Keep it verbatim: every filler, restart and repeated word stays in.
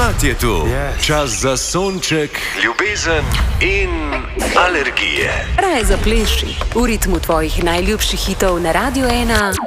Spomlad je tu, yes. Čas za sonček, ljubezen in alergije. Raj zapleši v ritmu tvojih najljubših hitov na Radio ena.